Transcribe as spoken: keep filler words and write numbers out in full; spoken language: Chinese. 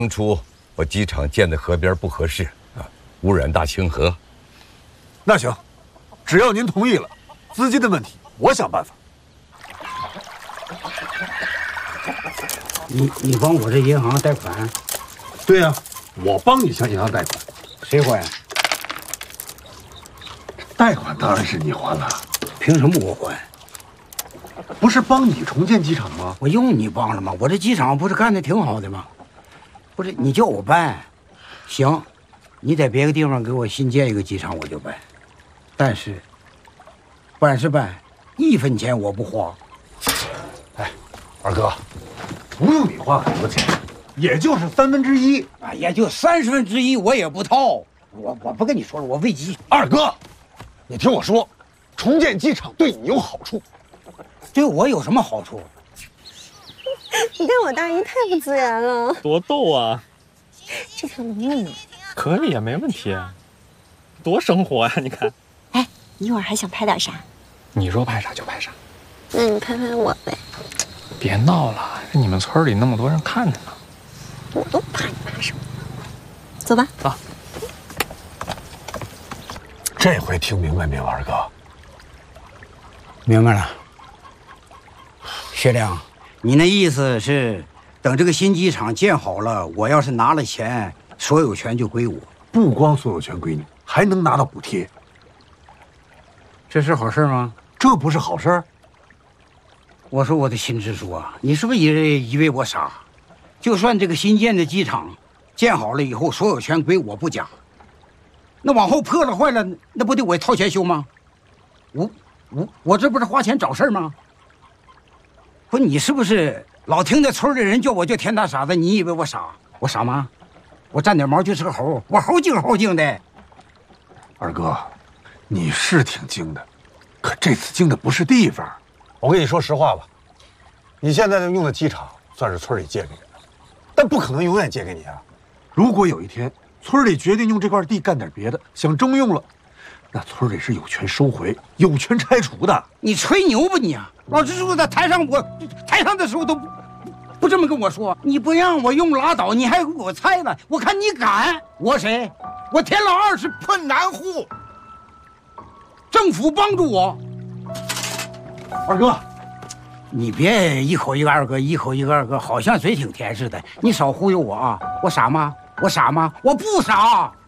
当初我机场建在河边不合适啊，污染大清河。 那行，只要您同意了，资金的问题我想办法。 你你帮我这银行贷款？ 对呀、啊，我帮你向银行贷款。 谁还？ 贷款当然是你还了。 凭什么我还？ 不是帮你重建机场吗？ 我用你帮了吗？我这机场不是干得挺好的吗？不是你叫我办，行，你在别的地方给我新建一个机场我就办，但是办是办，一分钱我不花。 哎，二哥，不用你花很多钱，也就是三分之一， 啊，也就三十分之一我也不掏。我我不跟你说了，我为机。 二哥，你听我说，重建机场对你有好处。 对我有什么好处？ 你看我大姨太不自然了， 多逗啊！ 这条能用吗？ 可以啊，没问题啊，多生活呀、啊！你看， 哎，你一会儿还想拍点啥？ 你说拍啥就拍啥。 那你拍拍我呗。 别闹了，你们村里那么多人看着呢。 我都不怕你拍什么。走吧。 啊。 这回听明白没有，二哥？ 明白了。薛亮，你那意思是，等这个新机场建好了，我要是拿了钱，所有权就归我？ 不光所有权归你，还能拿到补贴。 这是好事吗？ 这不是好事。 我说我的新支书啊，你是不是也以为我傻？就算这个新建的机场建好了以后，所有权归我不假，那往后破了坏了，那不得我掏钱修吗？我我我这不是花钱找事儿吗？不，你是不是老听那村里人叫我叫田大傻子？你以为我傻？我傻吗？我沾点毛就是个猴，我猴精猴精的。 二哥，你是挺精的，可这次精的不是地方。我跟你说实话吧，你现在用的机场算是村里借给你的，但不可能永远借给你啊。如果有一天村里决定用这块地干点别的，想征用了，那村里是有权收回、有权拆除的。 你吹牛吧你啊！老支书在台上，我台上的时候都不不这么跟我说，你不让我用拉倒，你还给我拆了，我看你敢！我谁？我田老二是困难户，政府帮助我。 二哥， 你别一口一个二哥，一口一个二哥，好像嘴挺甜似的。你少忽悠我啊！我傻吗？我傻吗？我不傻。